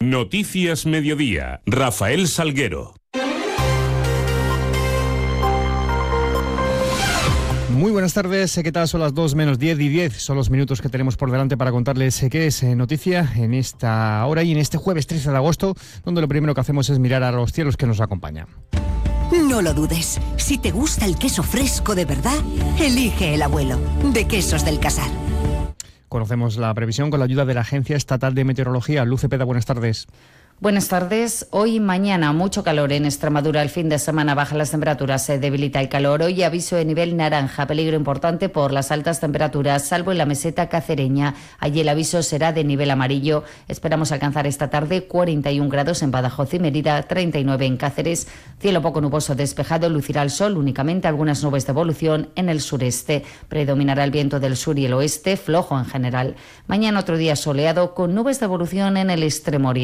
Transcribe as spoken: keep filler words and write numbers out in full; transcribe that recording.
Noticias Mediodía. Rafael Salguero. Muy buenas tardes, ¿qué tal? Son las dos menos diez y diez, son los minutos que tenemos por delante para contarles qué es noticia en esta hora y en este jueves trece de agosto, donde lo primero que hacemos es mirar a los cielos que nos acompañan. No lo dudes, si te gusta el queso fresco de verdad, elige el abuelo, de Quesos del Casar. Conocemos la previsión con la ayuda de la Agencia Estatal de Meteorología. Luz Cepeda, buenas tardes. Buenas tardes. Hoy y mañana mucho calor en Extremadura. El fin de semana bajan las temperaturas, se debilita el calor. Hoy aviso de nivel naranja, peligro importante por las altas temperaturas, salvo en la meseta cacereña. Allí el aviso será de nivel amarillo. Esperamos alcanzar esta tarde cuarenta y un grados en Badajoz y Mérida, treinta y nueve en Cáceres. Cielo poco nuboso despejado, lucirá el sol, únicamente algunas nubes de evolución en el sureste. Predominará el viento del sur y el oeste, flojo en general. Mañana otro día soleado con nubes de evolución en el extremo oriente.